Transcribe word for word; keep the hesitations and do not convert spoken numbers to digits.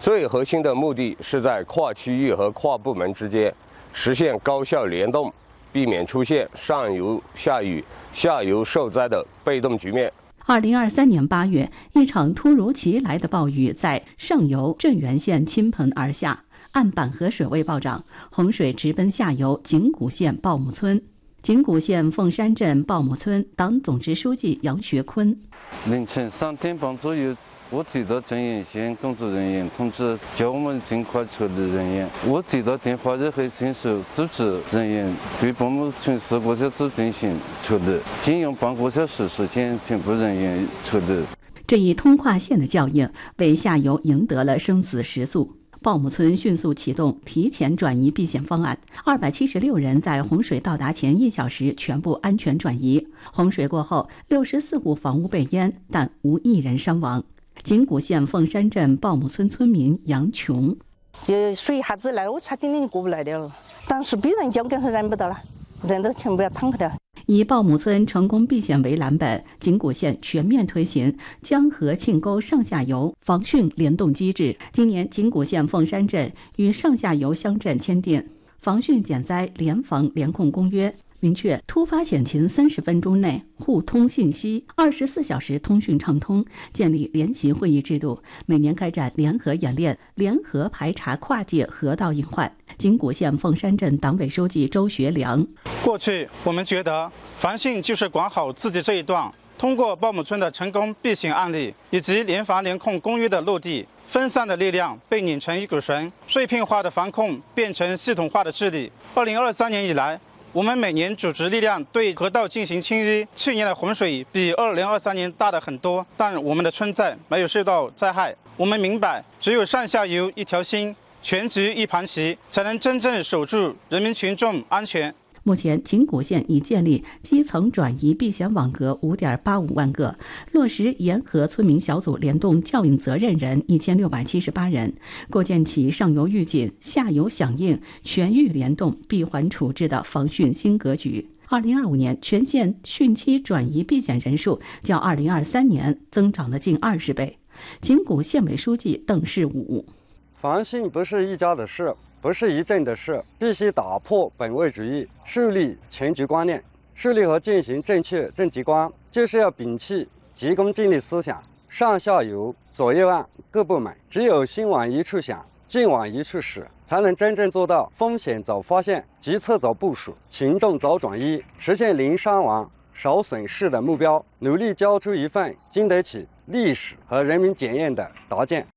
最核心的目的是在跨区域和跨部门之间实现高效联动，避免出现上游下雨、下游受灾的被动局面。 二零二三年八月，一场突如其来的暴雨在上游镇原县倾盆而下，案板河水位暴涨，洪水直奔下游景谷县鲍母村。景谷县凤山镇鲍母村党总支书记杨学坤： 凌晨三点半左右，我接到镇原县工作人员通知，叫我们尽快撤离人员。我接到电话热线迅速组织人员对鲍母村四个小组进行撤离，仅用半个小时时间，全部人员撤离。 这一通跨县的效应为下游赢得了生死时速。鲍母村迅速启动提前转移避险方案，二百七十六人在洪水到达前一小时全部安全转移。洪水过后，六十四户房屋被淹，但无一人伤亡。景谷县凤山镇鲍母村村民杨琼： 这水一下子来了，我差点点就过不来了。当时别人浇根是染不到了，人都全部要躺开了。 以鲍母村成功避险为蓝本，景谷县全面推行江河沁沟上下游防汛联动机制。今年，景谷县凤山镇与上下游乡镇签订防汛减灾联防联控公约，明确突发险情三十分钟内互通信息，二十四小时通讯畅通，建立联席会议制度，每年开展联合演练，联合排查跨界河道隐患。景谷县凤山镇党委书记周学良： 过去我们觉得防汛就是管好自己这一段，通过鲍母村的成功避险案例以及联防联控公约的落地，分散的力量被拧成一股绳，碎片化的防控变成系统化的治理。二零二三年以来，我们每年组织力量对河道进行清淤。去年的洪水比二零二三年大的很多，但我们的村寨没有受到灾害。我们明白，只有上下游一条心，全局一盘棋，才能真正守住人民群众安全。 目前，景谷县已建立基层转移避险网格 五点八五万个，落实沿河村民小组联动教育责任人一千六百七十八人，构建起上游预警、下游响应、全域联动、闭环处置的防汛新格局。二零二五年，全县汛期转移避险人数较二零二三年增长了近二十倍。景谷县委书记邓世武： 防汛不是一家的事，不是一镇的事，必须打破本位主义，树立全局观念。树立和践行正确政绩观，就是要摒弃急功近利思想，上下游、左右岸各部门只有心往一处想，劲往一处使，才能真正做到风险早发现、决策早部署、群众早转移，实现零伤亡、少损失的目标。努力交出一份经得起历史和人民检验的答卷。